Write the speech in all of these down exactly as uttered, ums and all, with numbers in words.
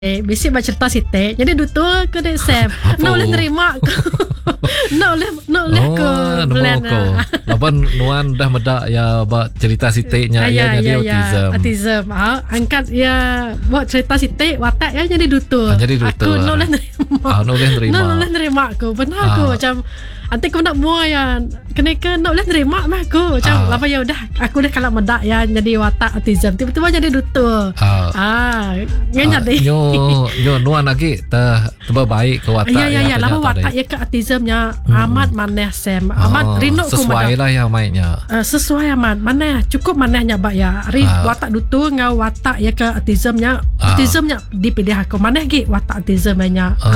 Eh, bisik baca cerita sitek. Jadi dutua ke dek Sam. Nak boleh terima ke. Nak boleh nak boleh ke. Plan ko. Lapan nuan dah medak ya bak cerita siteknya ya, ya jadi ya, autism. Ya, autism. Ah, angkat ya buat cerita sitek watak ya jadi dutua. Ah, jadi dutua. Aku nak boleh terima. Ah, nak boleh terima. Nak boleh terima aku. Benar ah. Aku macam nanti aku nak buat ya. Kena ke nak boleh terima mah aku. Macam ah. Apa ya udah aku dah kalau medak ya jadi watak autism. Tiba-tiba jadi dutua. Ah. ah Yang ah. jadi. Nyo nyo nuan lagi tah tebal baik ke watak ya. Ya ya ya. Lama watak ya ke autismnya hmm. amat maneh Sam. Amat oh, rindu ku sesuai lah ya mainnya. Uh, sesuai amat. Maneh cukup manehnya bak ya. Ri ah. watak dutu ngau watak ya ke autismnya. Ah. Autismnya dipilih aku. Maneh gi watak autismnya. Oh.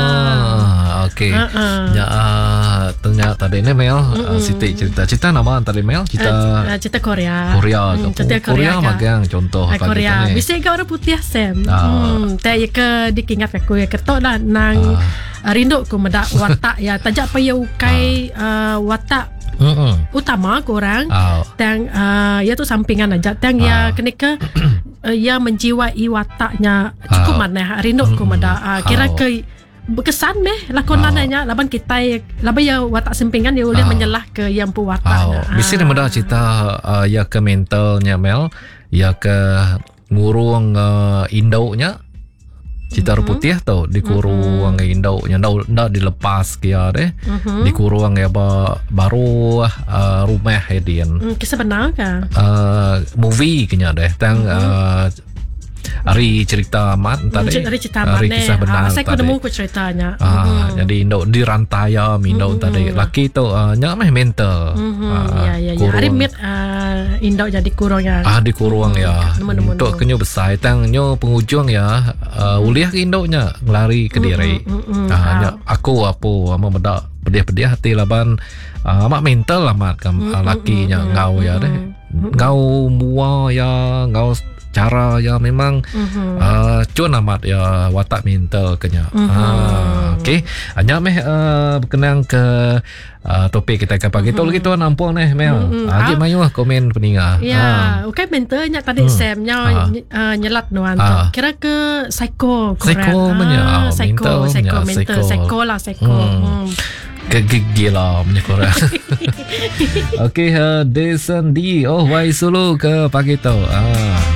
Ah. Okey. Uh-uh. Ya uh, ternyata tadi ni Mel uh, Siti cerita cerita nama tadi Mel cerita uh, cerita Korea. Korea hmm, cerita Korea, Korea magang contoh uh, Korea. Bisa ke orang putih Sam. Uh. Hmm, tak ke dikingat aku ya ketok lah nang uh. rindu ku medak watak ya tajak payah ukai uh. uh, watak Mm-mm. utama korang uh. dan uh, ya tu sampingan aja dan uh. ya kena ke uh, ya menjiwai wataknya cukup uh. mana rindu ku medak uh, kira ke berkesan meh lakonannya oh. laban kita laban ya watak sampingan dia boleh oh. menyelah ke yang pu wataknya. Oh. Mesti dia mudah cerita uh, ya ke mentalnya Mel, ya ke ngurung uh, induknya. Cerita mm-hmm. putih tau dikurung mm-hmm. induknya ndak ndak dilepas kia deh. Mm-hmm. Dikurung ya ba, baru uh, rumah hedian. Mm, kisah benar ke? Uh, movie kenya deh. Tang mm-hmm. uh, Hari cerita amat tadi. Hari cerita amat Hari kisah benar. Ah, saya kena muka ceritanya. Ah, mm-hmm. Jadi induk di rantai ya induk mm-hmm. tadi. Laki tu uh, nyak meh mental. Mm-hmm. Ah, ya ya ya. Hari mit uh, induk jadi kurang ya. Ah di kurang mm-hmm. ya. Untuk kenyo besar tang nyo penghujung ya uh, uliah ke induknya ngelari ke diri. Mm-hmm. Ah, nyak aku apa ama medak pedih-pedih hati laban uh, amat mental amat kam mm-hmm. lakinya mm-hmm. ngau ya deh. Mm-hmm. Ngau mua ya ngau cara ya memang mm-hmm. uh, cun amat ya watak mental kenya. Mm-hmm. Ah, okey. Hanya meh uh, berkenang ke uh, topik kita ke pagi. Mm-hmm. Tol gitu nampung neh Mel. Mm-hmm. Lagi ah. mayu komen peninga. Ya, ah. okey mentalnya tadi hmm. Sam nya ah. uh, nyelat nuan ah. kira ke psycho correct. Psycho punya. Ah, psycho, mental, psycho, mental, psycho lah psycho. Hmm. Hmm. Kegila punya korang. Okey, uh, Desan D. Oh, why solo ke pagi tu? Ah.